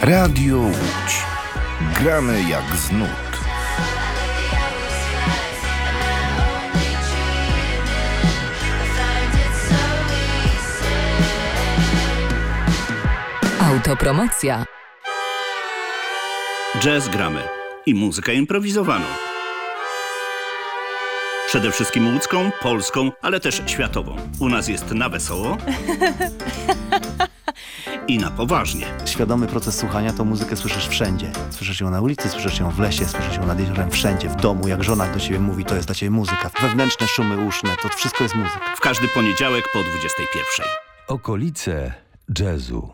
Radio Łódź. Gramy jak z nut. Autopromocja. Jazz gramy i muzykę improwizowaną. Przede wszystkim łódzką, polską, ale też światową. U nas jest na wesoło i na poważnie. Świadomy proces słuchania to muzykę słyszysz wszędzie. Słyszysz ją na ulicy, słyszysz ją w lesie, słyszysz ją nad jeziorem, wszędzie, w domu. Jak żona do ciebie mówi, to jest dla ciebie muzyka. Wewnętrzne szumy uszne, to wszystko jest muzyka. W każdy poniedziałek po 21:00. Okolice jazzu.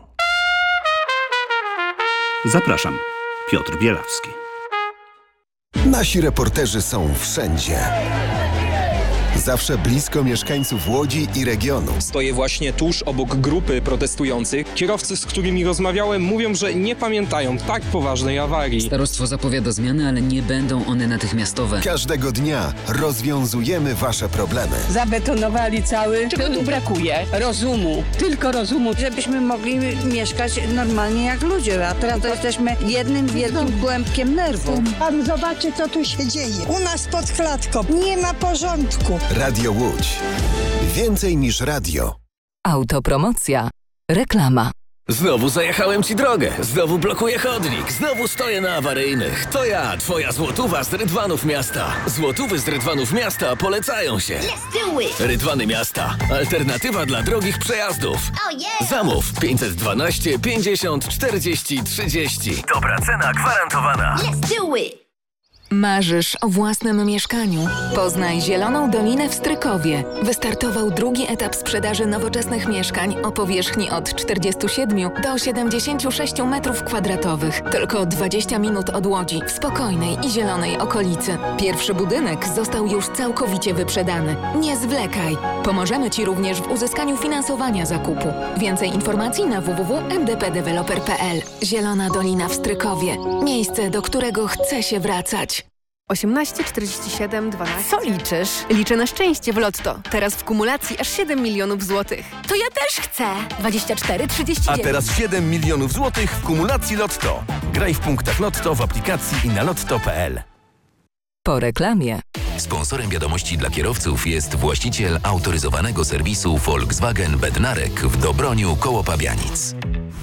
Zapraszam, Piotr Bielawski. Nasi reporterzy są wszędzie. Zawsze blisko mieszkańców Łodzi i regionu. Stoję właśnie tuż obok grupy protestujących. Kierowcy, z którymi rozmawiałem, mówią, że nie pamiętają tak poważnej awarii. Starostwo zapowiada zmiany, ale nie będą one natychmiastowe. Każdego dnia rozwiązujemy wasze problemy. Zabetonowali cały. Czego tu brakuje? Rozumu. Tylko rozumu. Żebyśmy mogli mieszkać normalnie jak ludzie, a teraz to jesteśmy jednym wielkim kłębkiem nerwów. Pan zobaczy, co tu się dzieje. U nas pod klatką nie ma porządku. Radio Łódź. Więcej niż radio. Autopromocja. Reklama. Znowu zajechałem ci drogę, znowu blokuję chodnik, znowu stoję na awaryjnych. To ja, twoja złotówa z Rydwanów Miasta. Złotówy z Rydwanów Miasta polecają się. Rydwany Miasta. Alternatywa dla drogich przejazdów. Zamów 512 50 40 30. Dobra cena gwarantowana. Marzysz o własnym mieszkaniu? Poznaj Zieloną Dolinę w Strykowie. Wystartował drugi etap sprzedaży nowoczesnych mieszkań o powierzchni od 47 do 76 m2. Tylko 20 minut od Łodzi, w spokojnej i zielonej okolicy. Pierwszy budynek został już całkowicie wyprzedany. Nie zwlekaj! Pomożemy Ci również w uzyskaniu finansowania zakupu. Więcej informacji na www.mdpdeveloper.pl. Zielona Dolina w Strykowie. Miejsce, do którego chce się wracać. 18 47 12. Co liczysz? Liczę na szczęście w Lotto. Teraz w kumulacji aż 7 milionów złotych. To ja też chcę. 24 39. A teraz 7 milionów złotych w kumulacji Lotto. Graj w punktach Lotto w aplikacji i na lotto.pl. Po reklamie. Sponsorem wiadomości dla kierowców jest właściciel autoryzowanego serwisu Volkswagen Bednarek w Dobroniu koło Pabianic.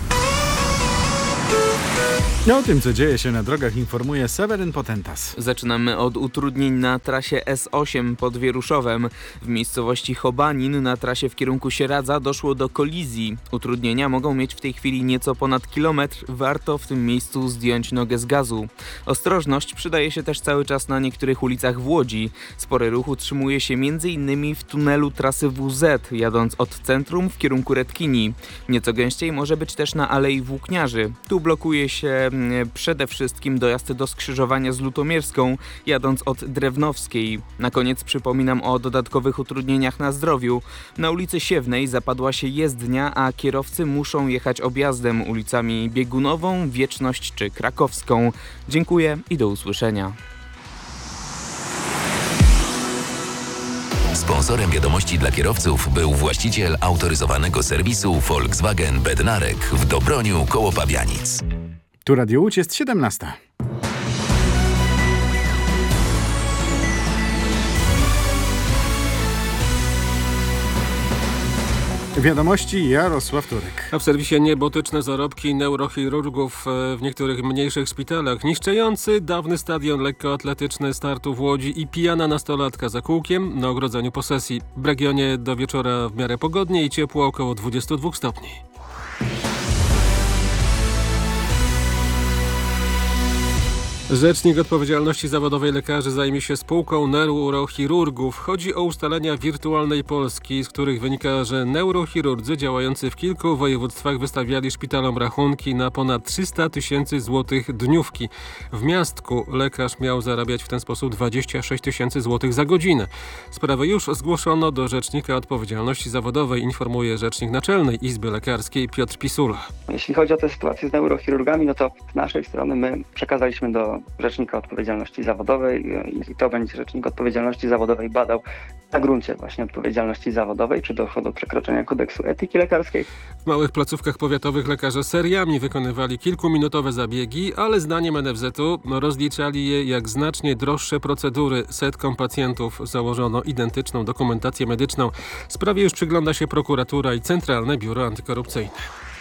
O tym, co dzieje się na drogach, informuje Seweryn Potentas. Zaczynamy od utrudnień na trasie S8 pod Wieruszowem. W miejscowości Chobanin na trasie w kierunku Sieradza doszło do kolizji. Utrudnienia mogą mieć w tej chwili nieco ponad kilometr. Warto w tym miejscu zdjąć nogę z gazu. Ostrożność przydaje się też cały czas na niektórych ulicach w Łodzi. Spory ruch utrzymuje się m.in. w tunelu trasy WZ, jadąc od centrum w kierunku Redkini. Nieco gęściej może być też na Alei Włókniarzy. Tu blokuje się przede wszystkim dojazd do skrzyżowania z Lutomierską, jadąc od Drewnowskiej. Na koniec przypominam o dodatkowych utrudnieniach na Zdrowiu. Na ulicy Siewnej zapadła się jezdnia, a kierowcy muszą jechać objazdem ulicami Biegunową, Wieczność czy Krakowską. Dziękuję i do usłyszenia. Sponsorem wiadomości dla kierowców był właściciel autoryzowanego serwisu Volkswagen Bednarek w Dobroniu koło Pabianic. Tu Radio Łódź, jest 17. Wiadomości Jarosław Turek. A w serwisie niebotyczne zarobki neurochirurgów w niektórych mniejszych szpitalach. Niszczący dawny stadion lekkoatletyczny Startu w Łodzi i pijana nastolatka za kółkiem na ogrodzeniu posesji. W regionie do wieczora w miarę pogodnie i ciepło, około 22 stopni. Rzecznik Odpowiedzialności Zawodowej Lekarzy zajmie się spółką neurochirurgów. Chodzi o ustalenia wirtualnej Polski, z których wynika, że neurochirurdzy działający w kilku województwach wystawiali szpitalom rachunki na ponad 300 000 złotych dniówki. W Miastku lekarz miał zarabiać w ten sposób 26 000 złotych za godzinę. Sprawę już zgłoszono do Rzecznika Odpowiedzialności Zawodowej, informuje rzecznik Naczelnej Izby Lekarskiej Piotr Pisula. Jeśli chodzi o tę sytuację z neurochirurgami, no to z naszej strony my przekazaliśmy do do Rzecznika Odpowiedzialności Zawodowej i to będzie Rzecznik Odpowiedzialności Zawodowej badał na gruncie właśnie odpowiedzialności zawodowej, czy doszło do przekroczenia kodeksu etyki lekarskiej. W małych placówkach powiatowych lekarze seriami wykonywali kilkuminutowe zabiegi, ale zdaniem NFZ-u rozliczali je jak znacznie droższe procedury. Setkom pacjentów założono identyczną dokumentację medyczną. Sprawie już przygląda się prokuratura i Centralne Biuro Antykorupcyjne.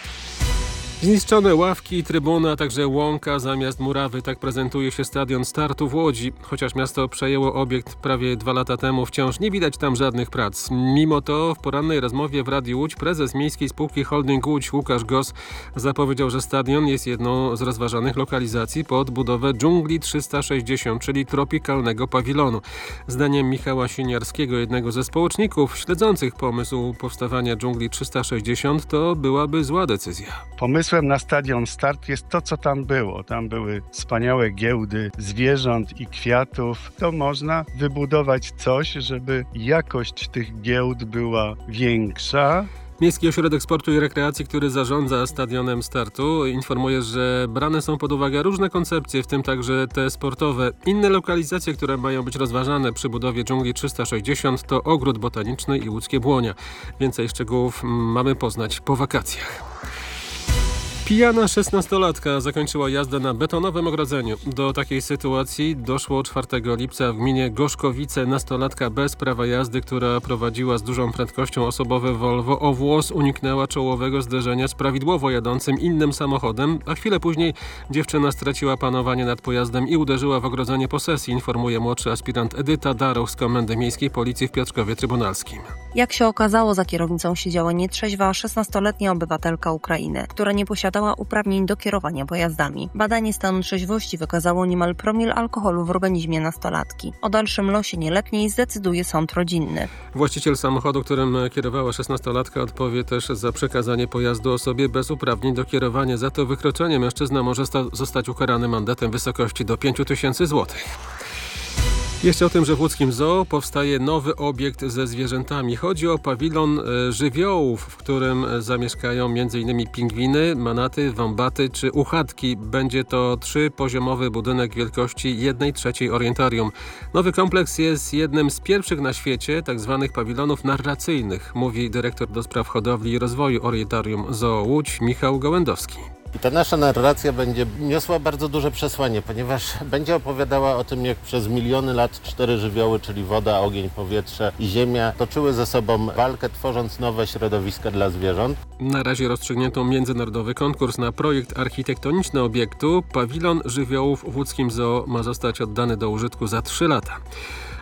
Zniszczone ławki, trybuny, a także łąka zamiast murawy. Tak prezentuje się stadion Startu w Łodzi. Chociaż miasto przejęło obiekt prawie 2 lata temu, wciąż nie widać tam żadnych prac. Mimo to w porannej rozmowie w Radiu Łódź prezes Miejskiej Spółki Holding Łódź Łukasz Gos zapowiedział, że stadion jest jedną z rozważanych lokalizacji pod budowę Dżungli 360, czyli tropikalnego pawilonu. Zdaniem Michała Sieniarskiego, jednego ze społeczników śledzących pomysł powstawania Dżungli 360, to byłaby zła decyzja. Pomysłem na stadion Start jest to, co tam było. Tam były wspaniałe giełdy zwierząt i kwiatów. To można wybudować coś, żeby jakość tych giełd była większa. Miejski Ośrodek Sportu i Rekreacji, który zarządza stadionem Startu, informuje, że brane są pod uwagę różne koncepcje, w tym także te sportowe. Inne lokalizacje, które mają być rozważane przy budowie Dżungli 360 to Ogród Botaniczny i Łódzkie Błonia. Więcej szczegółów mamy poznać po wakacjach. Pijana 16-latka zakończyła jazdę na betonowym ogrodzeniu. Do takiej sytuacji doszło 4 lipca w gminie Gorzkowice. Nastolatka bez prawa jazdy, która prowadziła z dużą prędkością osobowe Volvo o włos, uniknęła czołowego zderzenia z prawidłowo jadącym innym samochodem, a chwilę później dziewczyna straciła panowanie nad pojazdem i uderzyła w ogrodzenie posesji, informuje młodszy aspirant Edyta Daroch z Komendy Miejskiej Policji w Piotrkowie Trybunalskim. Jak się okazało, za kierownicą siedziała nietrzeźwa 16-letnia obywatelka Ukrainy, która nie posiadała uprawnień do kierowania pojazdami. Badanie stanu trzeźwości wykazało niemal promil alkoholu w organizmie nastolatki. O dalszym losie nieletniej zdecyduje sąd rodzinny. Właściciel samochodu, którym kierowała 16-latka, odpowie też za przekazanie pojazdu osobie bez uprawnień do kierowania. Za to wykroczenie mężczyzna może zostać ukarany mandatem w wysokości do 5000 złotych. Jeszcze o tym, że w łódzkim zoo powstaje nowy obiekt ze zwierzętami. Chodzi o pawilon żywiołów, w którym zamieszkają m.in. pingwiny, manaty, wambaty czy uchatki. Będzie to 3-poziomowy budynek wielkości 1/3 orientarium. Nowy kompleks jest jednym z pierwszych na świecie tzw. pawilonów narracyjnych, mówi dyrektor do spraw hodowli i rozwoju orientarium Zoo Łódź Michał Gołędowski. I ta nasza narracja będzie niosła bardzo duże przesłanie, ponieważ będzie opowiadała o tym, jak przez miliony lat 4 żywioły, czyli woda, ogień, powietrze i ziemia, toczyły ze sobą walkę, tworząc nowe środowiska dla zwierząt. Na razie rozstrzygnięto międzynarodowy konkurs na projekt architektoniczny obiektu. Pawilon żywiołów w łódzkim zoo ma zostać oddany do użytku za 3 lata.